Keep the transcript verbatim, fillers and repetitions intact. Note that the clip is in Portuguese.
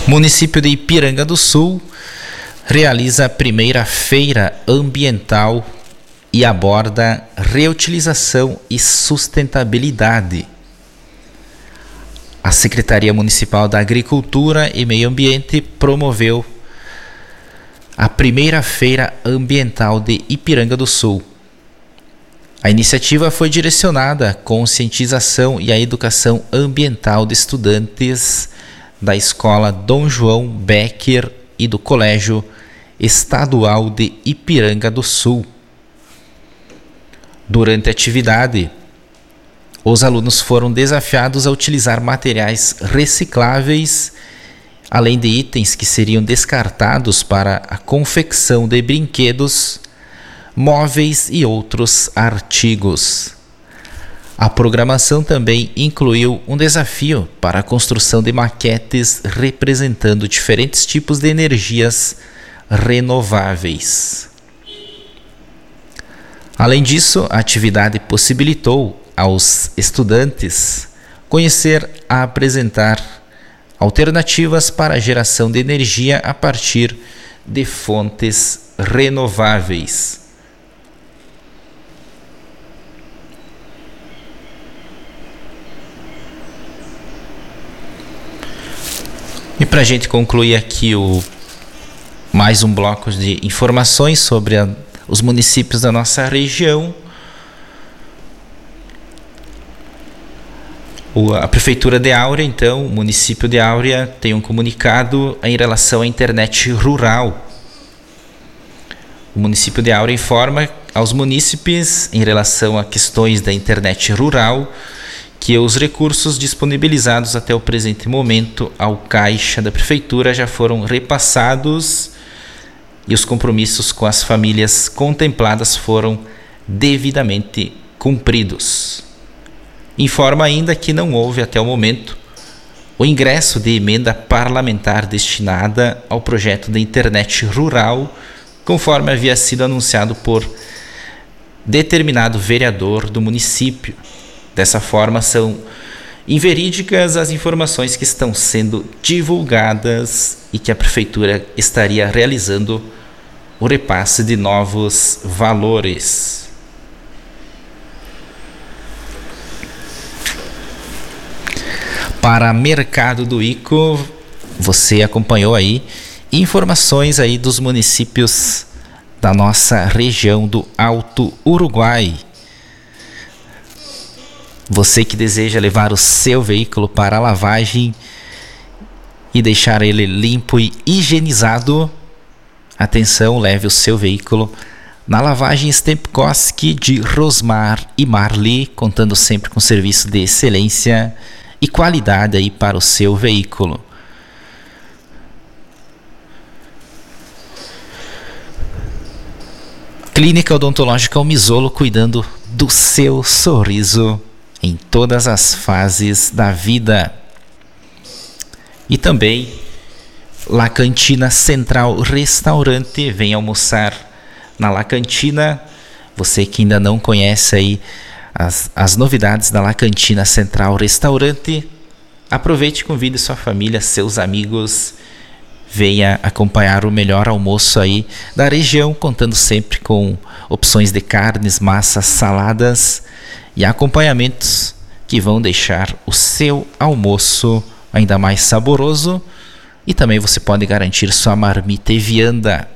O município de Ipiranga do Sul realiza a primeira feira ambiental e aborda reutilização e sustentabilidade. A Secretaria Municipal da Agricultura e Meio Ambiente promoveu a primeira feira ambiental de Ipiranga do Sul. A iniciativa foi direcionada à conscientização e à educação ambiental de estudantes da Escola Dom João Becker e do Colégio Estadual de Ipiranga do Sul. Durante a atividade, os alunos foram desafiados a utilizar materiais recicláveis, além de itens que seriam descartados para a confecção de brinquedos, móveis e outros artigos. A programação também incluiu um desafio para a construção de maquetes representando diferentes tipos de energias renováveis. Além disso, a atividade possibilitou aos estudantes conhecer e apresentar alternativas para a geração de energia a partir de fontes renováveis. E para a gente concluir aqui o, mais um bloco de informações sobre a, os municípios da nossa região, o, a Prefeitura de Áurea, então, o município de Áurea tem um comunicado em relação à internet rural. O município de Áurea informa aos munícipes em relação a questões da internet rural que os recursos disponibilizados até o presente momento ao caixa da Prefeitura já foram repassados e os compromissos com as famílias contempladas foram devidamente cumpridos. Informa ainda que não houve até o momento o ingresso de emenda parlamentar destinada ao projeto de internet rural, conforme havia sido anunciado por determinado vereador do município. Dessa forma, são inverídicas as informações que estão sendo divulgadas e que a Prefeitura estaria realizando o repasse de novos valores. Para Mercado do Ico, você acompanhou aí informações aí dos municípios da nossa região do Alto Uruguai. Você que deseja levar o seu veículo para a lavagem e deixar ele limpo e higienizado, atenção, leve o seu veículo na lavagem Stempkoski de Rosmar e Marli, contando sempre com serviço de excelência e qualidade aí para o seu veículo. Clínica Odontológica Umisolo, cuidando do seu sorriso em todas as fases da vida. E também La Cantina Central Restaurante, vem almoçar na La Cantina. Você que ainda não conhece aí as, as novidades da La Cantina Central Restaurante, aproveite e convide sua família, seus amigos, venha acompanhar o melhor almoço aí da região, contando sempre com opções de carnes, massas, saladas e acompanhamentos que vão deixar o seu almoço ainda mais saboroso. E também você pode garantir sua marmita e vianda